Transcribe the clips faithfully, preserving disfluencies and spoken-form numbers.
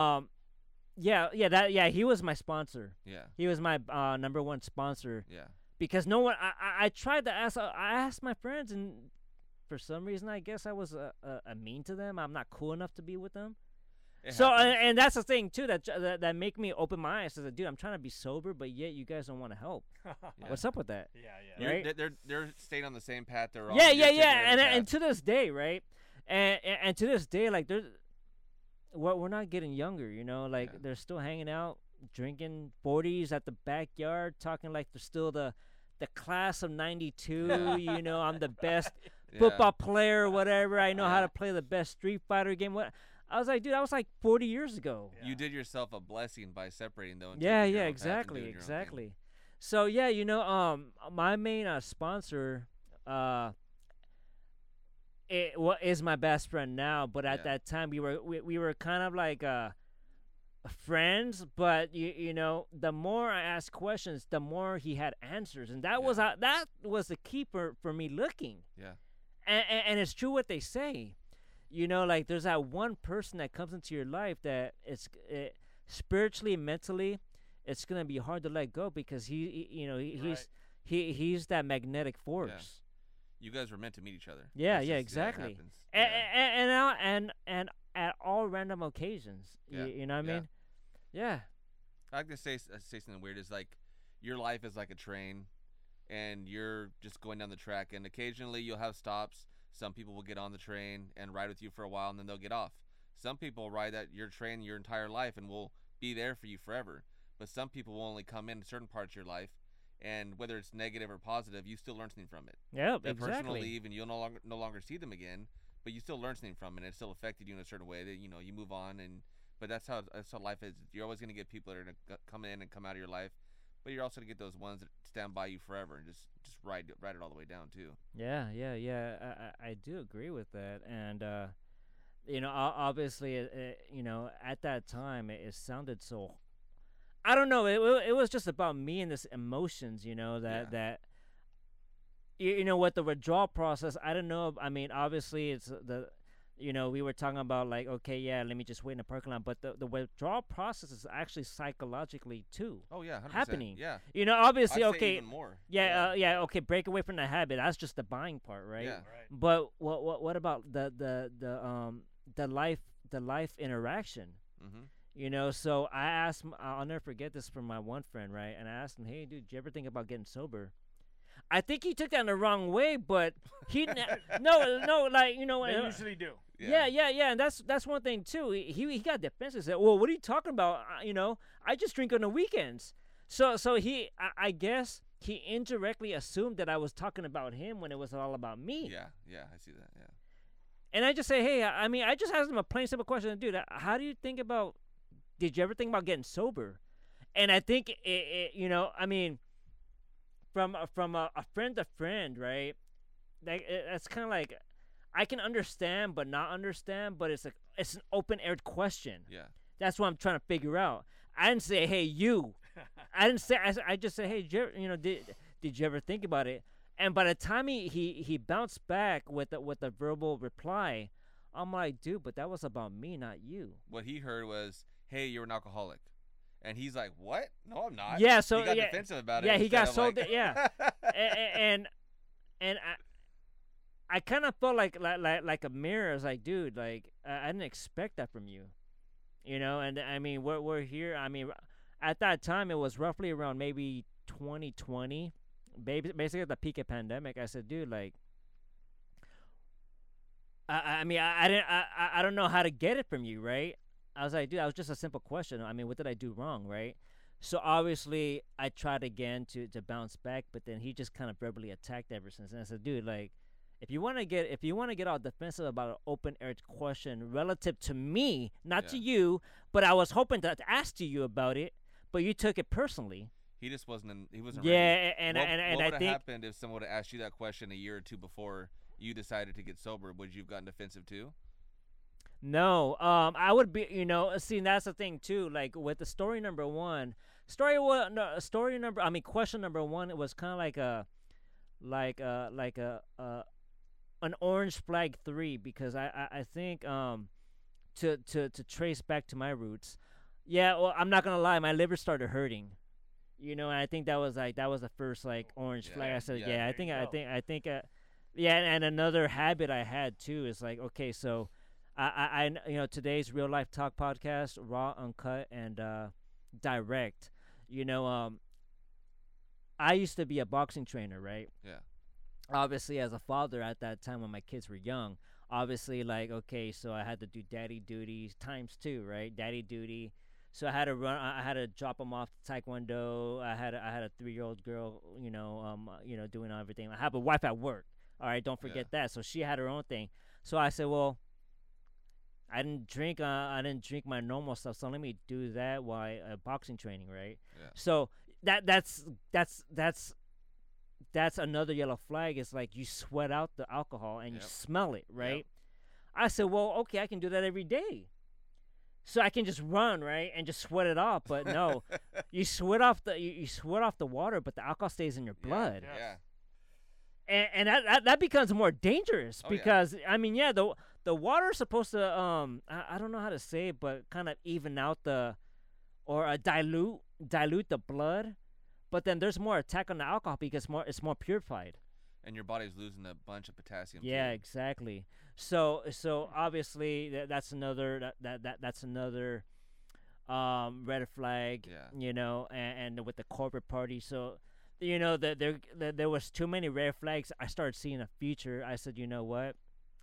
Um, yeah, yeah, that yeah, he was my sponsor. Yeah. He was my uh, number one sponsor Yeah. because no one. I, I, I tried to ask. I asked my friends, and for some reason, I guess I was a, a, a mean to them. I'm not cool enough to be with them. It So and, happens. and that's the thing too that that, that make me open my eyes. As a dude, I'm trying to be sober, but yet you guys don't want to help. Yeah. What's up with that? Yeah, yeah. You're- right? They're, they're they're staying on the same path they're on. Yeah, You're yeah, taking a yeah. And different and path. to this day, right? And and, and to this day, like there's, what we're not getting younger, you know. Like Yeah. they're still hanging out, drinking forties at the backyard, talking like they're still the, the class of ninety-two. You know, I'm the best Yeah. football player, whatever. I know how Yeah. to play the best Street Fighter game. What? I was like, dude, that was like forty years ago. Yeah. You did yourself a blessing by separating though. and Yeah, taking your yeah, own path and exactly, doing your own thing. exactly. So yeah, you know, um, my main uh, sponsor, uh, it what is my best friend now, but at Yeah. that time we were we, we were kind of like uh friends, but you you know, the more I asked questions, the more he had answers, and that was Yeah. uh, that was the keeper for me looking. Yeah. And, and and it's true what they say. You know, like there's that one person that comes into your life that it's it, spiritually, mentally, it's gonna be hard to let go because he, he you know, he, he's Right. he he's that magnetic force. You guys were meant to meet each other. Yeah, That's yeah, just- it exactly. happens. And Yeah. and and, now- and and at all random occasions, Yeah, you, you know what I yeah. mean? Yeah, I like to say uh, say something weird. Is like your life is like a train, and you're just going down the track. And occasionally you'll have stops. Some people will get on the train and ride with you for a while, and then they'll get off. Some people ride that your train your entire life and will be there for you forever. But some people will only come in certain parts of your life, and whether it's negative or positive, you still learn something from it. yeah, That person will exactly. leave, and you'll no longer no longer see them again, but you still learn something from it. And it still affected you in a certain way. That you know you move on, and but that's how that's how life is. You're always gonna get people that are gonna c- come in and come out of your life, but you're also gonna get those ones that stand by you forever and just just ride it- ride it all the way down too. Yeah, yeah, yeah. I, I, I do agree with that, and uh, you know, o- obviously, it, it, you know, at that time, it, it sounded so. I don't know. It wa- it was just about me and this emotions, you know, that Yeah. that. You, you know what the withdrawal process? I don't know. I mean, obviously, it's the. You know, we were talking about like, okay, yeah, let me just wait in the parking lot, but the the withdrawal process is actually psychologically too. Oh yeah, one hundred percent. Happening. Yeah, You know, obviously, I'd say okay, even more. yeah, uh, yeah, okay, break away from the habit. That's just the buying part, right? Yeah. Right. But what what what about the the the um the life the life interaction? Mhm. You know, so I asked. m- I'll never forget this from my one friend, right? And I asked him, "Hey, dude, do you ever think about getting sober?" I think he took that in the wrong way, but he ne- no no like you know They uh, usually do. yeah yeah yeah, and that's that's one thing too. He he, he got defensive. Said, "Well, what are you talking about? Uh, you know, I just drink on the weekends." So so he I, I guess he indirectly assumed that I was talking about him when it was all about me. Yeah, yeah, I see that. Yeah. And I just say, hey, I I mean, I just asked him a plain simple question, dude. uh, How do you think about? Did you ever think about getting sober? And I think it, it you know, I mean, from a- from a, a friend to friend, right? Like it, that's kind of like, I can understand but not understand, but it's like it's an open aired question. Yeah. That's what I'm trying to figure out. I didn't say, hey, you. I didn't say. I, s- I just said, hey, did you, ever- you know, did did you ever think about it? And by the time he he, he bounced back with a, with a verbal reply, I'm like, dude, but that was about me, not you. What he heard was, "Hey, you're an alcoholic," and he's like, "What? No, I'm not." Yeah, so he got yeah, defensive about it. yeah, he got instead of so like- de- yeah. and and, and I I kind of felt like, like like like a mirror. I was like, dude, like I, I didn't expect that from you, you know. And I mean, we're we're here. I mean, at that time, it was roughly around maybe twenty twenty, baby, basically at the peak of pandemic. I said, dude, like. I, I mean, I, I didn't, I, I- I don't know how to get it from you, right? I was like, dude, that was just a simple question. I mean, what did I do wrong, right? So obviously, I tried again to to bounce back, but then he just kind of verbally attacked ever since. And I said, dude, like, if you want to get if you want to get all defensive about an open air question relative to me, not to Yeah. you, but I was hoping to ask to you about it, but you took it personally. He just wasn't. In, he wasn't. Yeah, ready. and what, and and what I would have think happened if someone would have asked you that question a year or two before you decided to get sober? Would you have gotten defensive too? no, um, I would be, you know, see, that's the thing too. Like with the story number one, story one, no, story number. I mean, question number one. It was kind of like a, like a, like a, uh, an orange flag three because I, I, I think, um, to to to trace back to my roots. Yeah, well, I'm not gonna lie, my liver started hurting. You know, and I think that was like that was the first like orange Yeah, flag. I said, yeah, yeah, I there think you I go. think I think uh, yeah, and, and another habit I had too is like, okay, so I, I, I kn- you know, today's real life talk podcast, raw, uncut, and uh, direct. You know, um, I used to be a boxing trainer, right? Yeah. Obviously, as a father at that time when my kids were young, obviously, like, okay, so I had to do daddy duties times two, right? Daddy duty. So I had to run. I I had to drop them off to Taekwondo. I had a, I had a three year old girl, you know, um, uh, you know, doing everything. I have a wife at work. All right, don't forget Yeah. that. So she had her own thing. So I said, well, I didn't drink. Uh, I didn't drink my normal stuff. So let me do that while I, uh, boxing training, right? Yeah. So that that's that's that's that's another yellow flag. It's like you sweat out the alcohol and Yep. you smell it, right? I said, well, okay, I can do that every day. So I can just run, right, and just sweat it off. But no, you sweat off the you, you sweat off the water, but the alcohol stays in your Yeah, blood, Yes. Yeah. and and that, that that becomes more dangerous Oh, yeah. because I mean, yeah, the the water's supposed to um I, I don't know how to say it, but kind of even out the or uh, dilute dilute the blood, but then there's more attack on the alcohol because more it's more purified. And your body's losing a bunch of potassium. Yeah, too. exactly. So so obviously that, that's another that, that, that that's another um red flag. Yeah. You know, and, and with the corporate party, so you know that there that there was too many red flags. I started seeing a future. I said, you know what?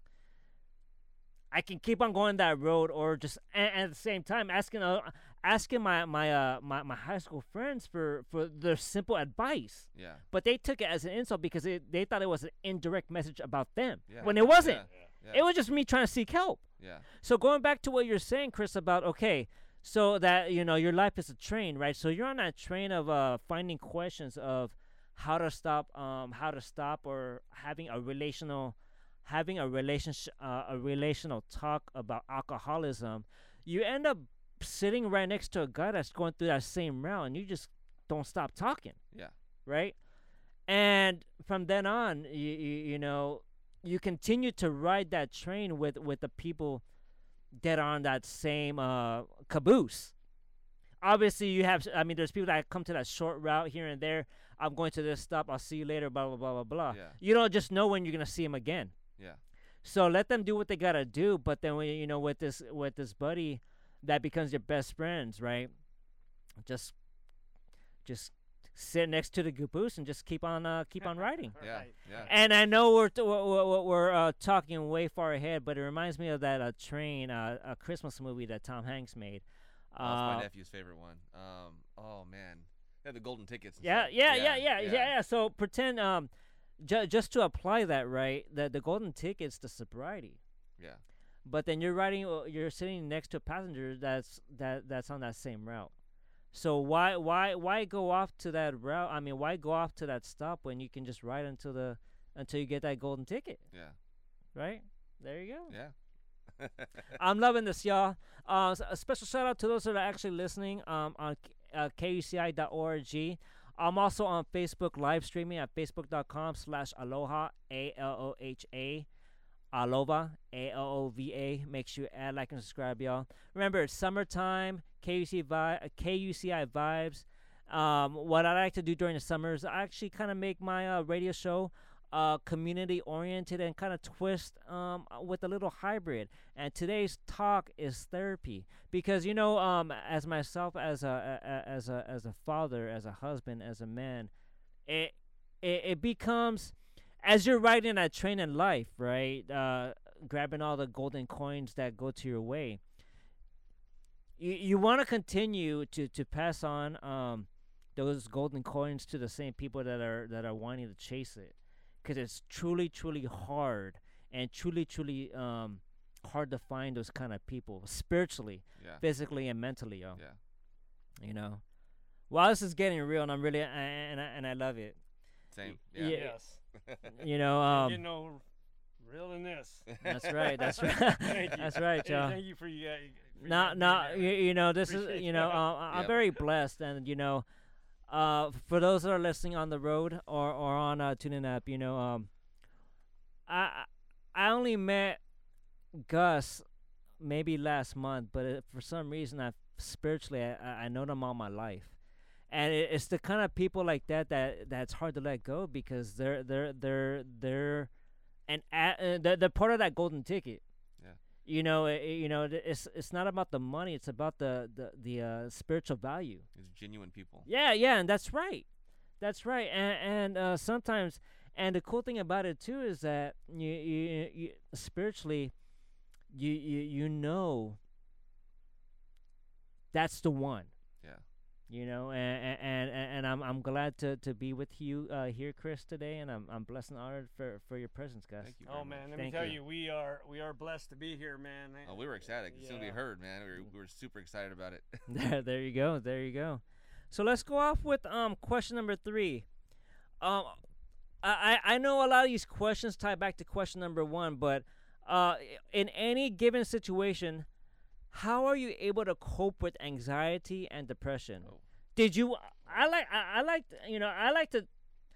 I can keep on going that road, or just and, and at the same time asking uh, asking my my uh my, my high school friends for for their simple advice. Yeah. But they took it as an insult because it, they thought it was an indirect message about them Yeah. when it wasn't. Yeah. Yeah. Yeah. It was just me trying to seek help. Yeah. So going back to what you're saying, Chris, about okay, so that you know your life is a train, right? So you're on that train of uh finding questions of how to stop, um, how to stop, or having a relational, having a relationship, uh, a relational talk about alcoholism. You end up sitting right next to a guy that's going through that same route, and you just don't stop talking, Yeah. right? And from then on, you, you you know you continue to ride that train with with the people that are on that same uh caboose. Obviously, you have. I mean, there's people that come to that short route here and there. I'm going to this stop. I'll see you later. Blah blah blah blah blah. Yeah. You don't just know when you're gonna see him again. Yeah. So let them do what they gotta do. But then when you know with this with this buddy that becomes your best friends, right? Just just sit next to the caboose and just keep on uh, keep on riding. Yeah. Right. Yeah. And I know we're t- we're, we're, we're uh, talking way far ahead, but it reminds me of that uh, train, uh, a Christmas movie that Tom Hanks made. That was Uh, my nephew's favorite one. Um. Oh man. Yeah, the golden tickets. And yeah, stuff. yeah, yeah, yeah, yeah, yeah. So pretend, um, ju- just to apply that, right? The the golden ticket's the sobriety, Yeah. but then you're riding, uh, you're sitting next to a passenger that's that that's on that same route. So why why why go off to that route? I mean, why go off to that stop when you can just ride until the until you get that golden ticket, Yeah. right? There you go. Yeah. I'm loving this, y'all. Uh, s- a special shout out to those that are actually listening um, on K- uh, K U C I dot org. I'm also on Facebook live streaming at facebook.com slash aloha, A L O H A, Aloha, A L O V A. Make sure you add, like, and subscribe, y'all. Remember, it's summertime, K U C, vi- uh, K U C I vibes. Um, what I like to do during the summers, I actually kind of make my uh, radio show uh, community oriented and kind of twist um, with a little hybrid. And today's talk is therapy because you know, um, as myself, as a, a a- as a as a father, as a husband, as a man, it it, it becomes as you're riding that train in life, right? Uh, grabbing all the golden coins that go to your way. You you want to continue to to pass on um those golden coins to the same people that are that are wanting to chase it, because it's truly truly hard and truly truly um hard to find those kind of people spiritually, Yeah. physically, and mentally, yo. Yeah. You know, wow, this is getting real, and I'm really and I, and I love it. Same. Yeah. Yeah. Yes. You know, Um, you um, know, real in this. that's right, that's right, Thank you. that's right, Hey, y'all. thank you for you. Uh, for No, you no, being you, there. you know, this is, Appreciate you know, that. uh, I'm Yep. very blessed, and you know, uh, for those that are listening on the road or or on uh, TuneIn app, you know, um, I I only met Gus maybe last month, but it, for some reason, I spiritually I, I I know them all my life, and it, it's the kind of people like that that that's hard to let go because they're they're they're they're an a, uh, they're, they're part of that golden ticket. Yeah. You know, it, you know, th- it's it's not about the money; it's about the the the uh, spiritual value. It's genuine people. Yeah, yeah, and that's right. That's right. And and uh, sometimes, and the cool thing about it too is that you you, you spiritually, you, you you know. That's the one. Yeah. You know, and and and, and I'm I'm glad to, to be with you uh, here, Chris, today, and I'm I'm blessed and honored for, for your presence, guys. Thank you. Very Oh man, much. let Thank me tell you. you. we are we are blessed to be here, man. Oh, we were ecstatic. As soon as we Yeah. heard, man, we were, we were super excited about it. There, there you go. There you go. So let's go off with um question number three. Um, I I I know a lot of these questions tie back to question number one, but uh, in any given situation, how are you able to cope with anxiety and depression? Oh. Did you? I like. I, I like. You know. I like to.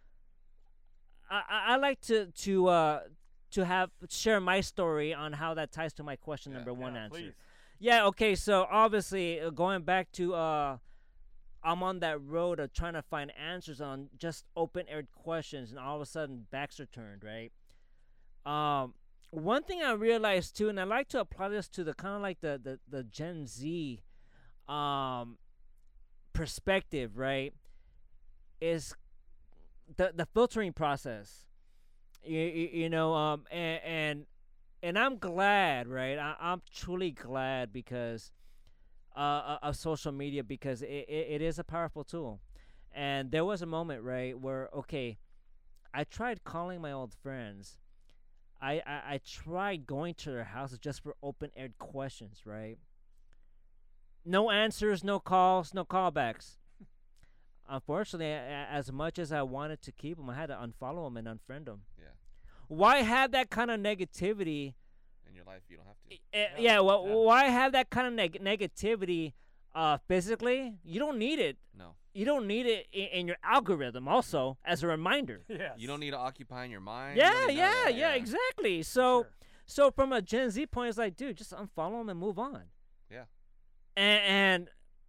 I I I like to to uh to have share my story on how that ties to my question Yeah. number one Yeah, answer. please. Yeah, okay, so obviously uh, going back to uh I'm on that road of trying to find answers on just open-aired questions, and all of a sudden backs are turned, right? Um one thing I realized too, and I like to apply this to the kind of like the, the the Gen Z um perspective, right? Is the the filtering process. You, you, you know, um and and and I'm glad, right? I, I'm truly glad because uh, of social media because it, it, it is a powerful tool. And there was a moment, right, where, okay, I tried calling my old friends. I, I, I tried going to their houses just for open-aired questions, right? No answers, no calls, no callbacks. Unfortunately, a- as much as I wanted to keep them, I had to unfollow them and unfriend them. Yeah. Why have that kind of negativity? In your life, you don't have to. Uh, Yeah, yeah, well, yeah. why have that kind of neg- negativity uh, physically? You don't need it. No. You don't need it in, in your algorithm also as a reminder. Yes. You don't need to occupy in your mind. you Yeah, don't need none yeah, of that, yeah, exactly. For So, sure. so from a Gen Z point, it's like, dude, just unfollow them and move on. Yeah. And, and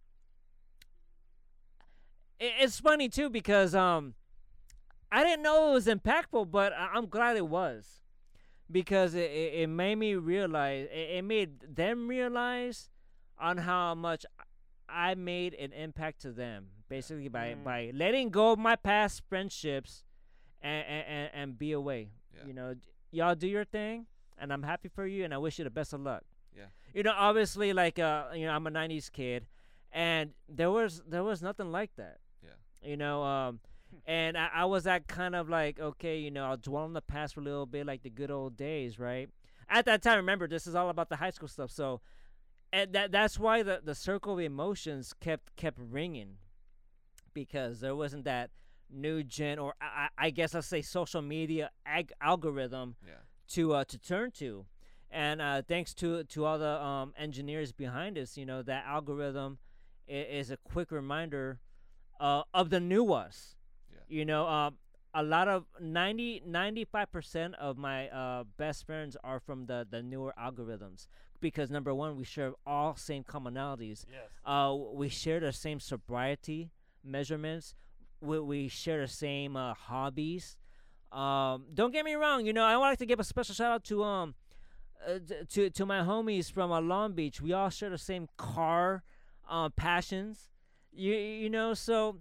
it, it's funny too because um, I didn't know it was impactful, but I, I'm glad it was because it, it, it made me realize, it, it made them realize on how much I made an impact to them, basically by, Mm. by letting go of my past friendships and and, and, and be away. Yeah. You know, d- y'all do your thing, and I'm happy for you, and I wish you the best of luck. Yeah. You know, obviously, like uh, you know, I'm a nineties kid, and there was there was nothing like that. Yeah. You know, um, and I, I was that kind of like, okay, you know, I'll dwell on the past for a little bit, like the good old days, right? At that time, remember, this is all about the high school stuff, so. And that that's why the, the circle of emotions kept kept ringing, because there wasn't that new gen, or I, I I guess let's say social media ag- algorithm Yeah. to uh, to turn to, and uh, thanks to to all the um, engineers behind us, you know, that algorithm is, is a quick reminder uh, of the new us. Yeah. You know, um, a lot of ninety, ninety-five percent of my uh, best friends are from the the newer algorithms. Because number one, we share all same commonalities. Yes. Uh, we share the same sobriety measurements. We, we share the same uh, hobbies. Um, don't get me wrong. You know, I would like to give a special shout out to um uh, t- to to my homies from uh, Long Beach. We all share the same car uh, passions. You you know, so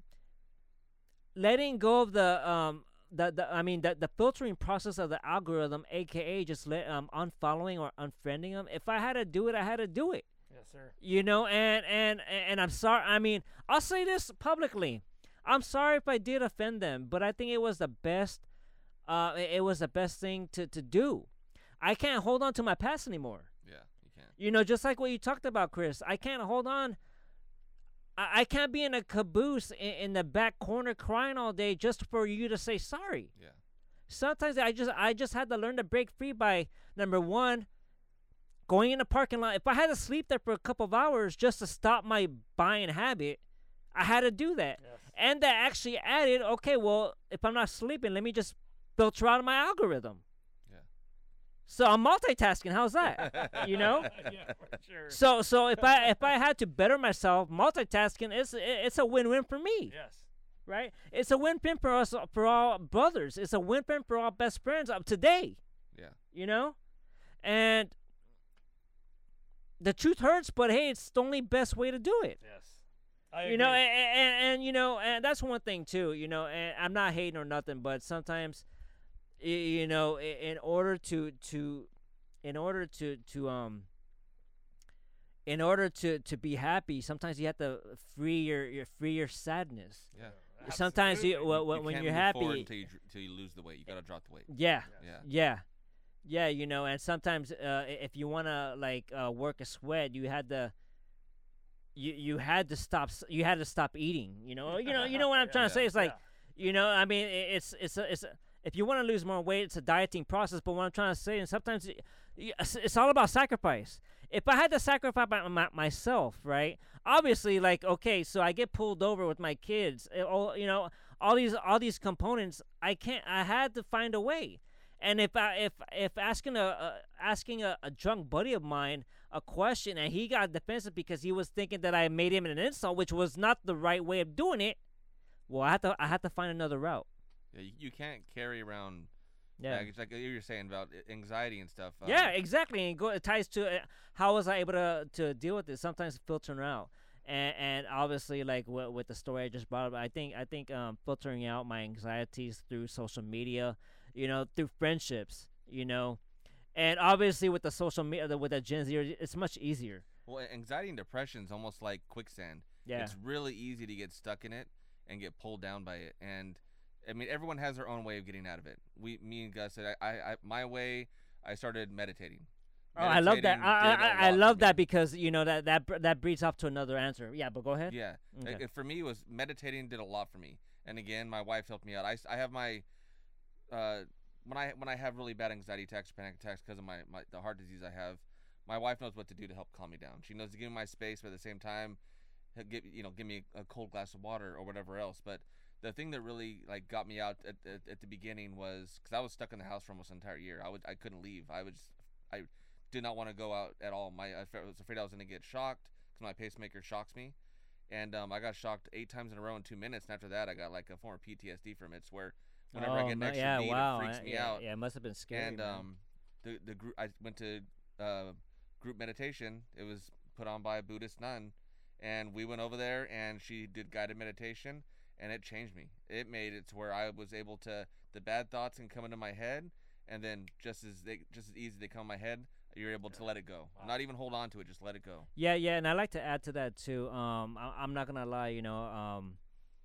letting go of the um the, the I mean the the filtering process of the algorithm, aka just let um unfollowing or unfriending them. If I had to do it, I had to do it. Yes, sir. You know, and and and I'm sorry. I mean, I'll say this publicly. I'm sorry if I did offend them, but I think it was the best. Uh, it, it was the best thing to to do. I can't hold on to my past anymore. Yeah. You can't. You know, just like what you talked about, Chris. I can't hold on. I, I can't be in a caboose in, in the back corner crying all day just for you to say sorry. Yeah. Sometimes I just I just had to learn to break free by number one, going in the parking lot. If I had to sleep there for a couple of hours just to stop my buying habit, I had to do that. Yes. And that actually added, okay, well, if I'm not sleeping, let me just filter out my algorithm. Yeah. So I'm multitasking. How's that? You know? Yeah, for sure. So so if I if I had to better myself, multitasking is it's a win-win for me, Yes. right? It's a win-win for us for all brothers. It's a win-win for all best friends of today. Yeah. You know, and the truth hurts, but hey, it's the only best way to do it. Yes. I You know, agree. and, and and you know, and that's one thing too. You know, and I'm not hating or nothing, but sometimes, y- you know, i- in order to to, in order to to um, in order to to be happy, sometimes you have to free your your free your sadness. Yeah. Sometimes you Absolutely. wh- wh- you when can't you're move forward happy, until you, dr- until you lose the weight. You gotta drop the weight. yeah, Yeah. yeah, yeah. You know, and sometimes uh, i- if you wanna like uh, work a sweat, you had to. You, you had to stop s- you had to stop eating, you know you know you know what I'm trying to Yeah. say. It's like, Yeah. you know, I mean, i- it's it's a, it's a, if you want to lose more weight, it's a dieting process. But what I'm trying to say, and sometimes it, y- it's it's all about sacrifice. If I had to sacrifice my, my, myself, right? Obviously, like, okay, so I get pulled over with my kids, eh, all you know, all these all these components. I can't. I had to find a way. And if I if if asking a, a asking a, a drunk buddy of mine a question and he got defensive because he was thinking that I made him an insult, which was not the right way of doing it. Well, I had to I had to find another route. Yeah. You, you can't carry around Yeah. baggage like you were saying about i- anxiety and stuff. Um, Yeah, exactly. And go, it ties to uh, how was I able to to deal with it? Sometimes filtering out, and and obviously like with, with the story I just brought up, I think I think um, filtering out my anxieties through social media, you know, through friendships, you know, and obviously with the social media with the Gen Z, it's much easier. Well, anxiety and depression is almost like quicksand. Yeah, It's really easy to get stuck in it and get pulled down by it. And I mean, everyone has their own way of getting out of it. We, me and Gus said, I, I, I my way. I started meditating. oh, I love that. Meditating I did a I, I lot for love me. that because you know that that br- that breeds off to another answer. Yeah, but go ahead. Yeah. Okay. Like, for me, it was meditating did a lot for me. And again, my wife helped me out. I, s- I have my uh, when I when I have really bad anxiety attacks or panic attacks because of my, my the heart disease I have, my wife knows what to do to help calm me down. She knows to give me my space, but at the same time, he'll give you know give me a cold glass of water or whatever else. But the thing that really like got me out at, at, at the beginning was because I was stuck in the house for almost an entire year. I would I couldn't leave. I was I did not want to go out at all. My I fe- was afraid I was going to get shocked because my pacemaker shocks me. And um, I got shocked eight times in a row in two minutes. And after that, I got like a form of P T S D from it. It's where whenever I Oh, get an ma- extra yeah, beat, wow. it freaks I- me yeah, out. Yeah, it must have been scary. And man. um, the the group I went to uh, group meditation. It was put on by a Buddhist nun, and we went over there, and she did guided meditation, and it changed me. It made it to where I was able to the bad thoughts can come into my head, and then just as they just as easy they come in my head, you're able to let it go. Wow. Not even hold on to it, just let it go. Yeah, yeah, and I like to add to that too. Um, I, I'm not gonna lie, you know, um,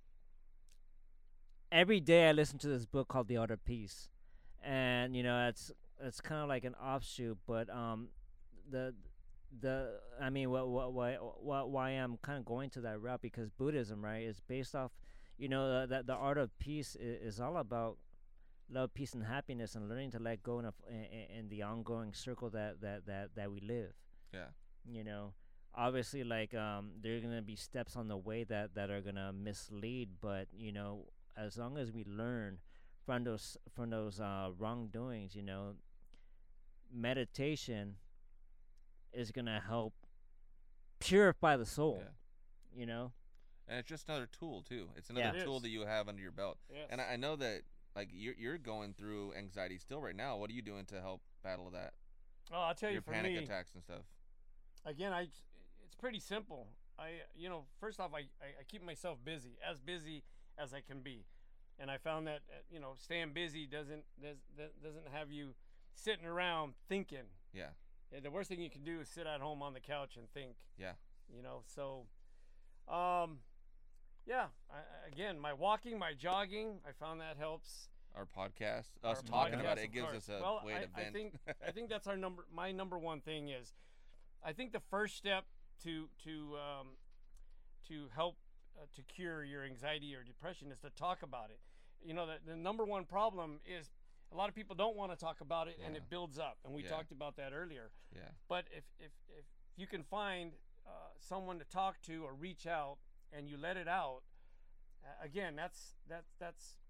every day I listen to this book called The Art of Peace, and you know, it's it's kind of like an offshoot, but um, the the I mean, what what why what why I'm kind of going to that route because Buddhism, right, is based off, you know, that the art of peace is, is all about love, peace, and happiness, and learning to let go in, a, in, in the ongoing circle that, that, that, that we live. Yeah. You know, obviously, like um, there are gonna be steps on the way that, that are gonna mislead, but you know, as long as we learn from those from those uh, wrongdoings, you know, meditation is gonna help purify the soul. Yeah. You know. And it's just another tool too. It's another Yeah. It tool is. that you have under your belt. Yes. And I, I know that like you're you're going through anxiety still right now. What are you doing to help battle that? oh, I'll tell you, Your for panic me, attacks and stuff. again, I it's pretty simple. I you know, first off, I, I, I keep myself busy, as busy as I can be, and I found that uh, you know, staying busy doesn't does, that doesn't have you sitting around thinking. Yeah. Yeah, the worst thing you can do is sit at home on the couch and think. Yeah. You know, so, um, yeah. I, I- again, my walking, my jogging, I found that helps. Our podcast, us Our talking about podcast, it, it of gives course. us a well, way I, to I vent. think I think that's our number. My number one thing is, I think the first step to to um, to help uh, to cure your anxiety or depression is to talk about it. You know, the, the number one problem is a lot of people don't want to talk about it, and Yeah. it builds up. And we Yeah. talked about that earlier. Yeah. But if if if you can find uh, someone to talk to or reach out, and you let it out, uh, again, that's that's that's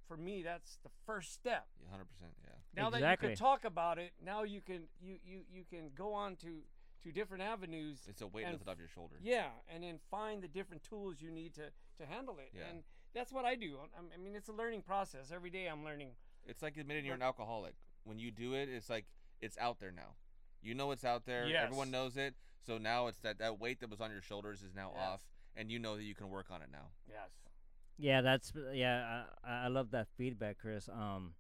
for me, that's the first step. Yeah, hundred percent. Yeah. Now that you Exactly. can talk about it, now you can you you you can go on to to different avenues. It's a weight and lifted off your shoulder. Yeah, and then find the different tools you need to to handle it. Yeah. And that's what I do. I, I mean, it's a learning process. Every day I'm learning. It's like admitting you're an alcoholic. When you do it, it's like it's out there now. You know it's out there. Yes. Everyone knows it. So now it's that that weight that was on your shoulders is now Yes. off, and you know that you can work on it now. Yes. Yeah, that's yeah. I, I love that feedback, Chris. Um,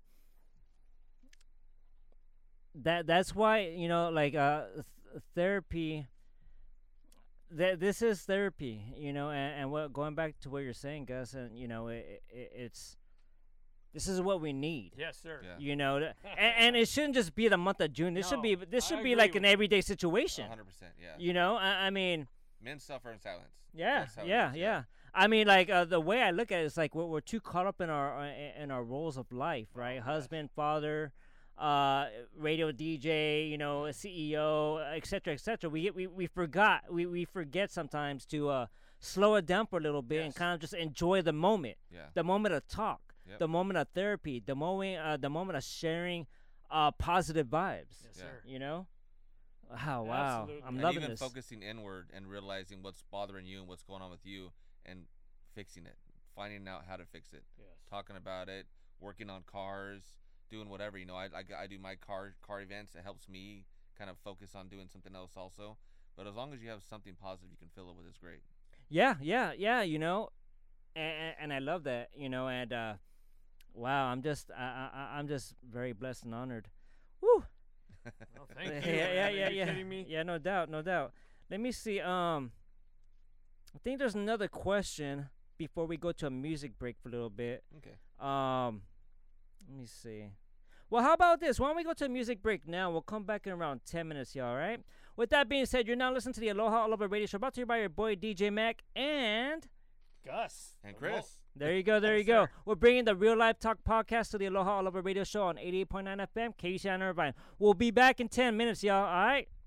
that that's why you know, like uh, th- therapy. Th- this is therapy, you know, and, and what going back to what you're saying, Gus, and you know, it, it, it's this is what we need. Yes, sir. Yeah. You know, th- and, and it shouldn't just be the month of June. This should be No, this should I be agree like with an you. everyday situation. hundred percent. Yeah. You know, I, I mean. Men suffer in silence. Yeah, That's how it yeah, is, yeah. I mean, like uh, the way I look at it is like we're, we're too caught up in our uh, in our roles of life, right? yes. Husband, father, uh, radio D J, you know, a C E O, et cetera, et cetera. We we we forgot we, we forget sometimes to uh, slow it down for a little bit and Yes. kind of just enjoy the moment, Yeah. the moment of talk, Yep. the moment of therapy, the moment uh, the moment of sharing uh, positive vibes. Yes, Yeah. sir. You know. Oh wow, Absolutely. I'm and loving even this. focusing inward and realizing what's bothering you and what's going on with you and fixing it, finding out how to fix it, Yes. talking about it, working on cars, doing whatever. You know, I, I, I do my car car events. It helps me kind of focus on doing something else also. But as long as you have something positive you can fill it with, it's great. Yeah, yeah, yeah. You know, and, and I love that. You know, and uh, wow, I'm just I, I I'm just very blessed and honored. Woo. Well, thank yeah, you. yeah, yeah, Are yeah, you yeah. kidding me? Yeah, no doubt, no doubt. Let me see. Um, I think there's another question before we go to a music break for a little bit. Okay. Um, let me see. Well, how about this? Why don't we go to a music break now? We'll come back in around ten minutes, y'all, all right? With that being said, you're now listening to the Aloha All Over Radio Show, brought to you by your boy D J Mac and... Gus. And the Chris. most- There you go, there Yes, you go. sir. We're bringing the Real Life Talk podcast to the Aloha All Over Radio Show on eighty-eight point nine F M, K U C I Irvine. We'll be back in ten minutes, y'all, all right?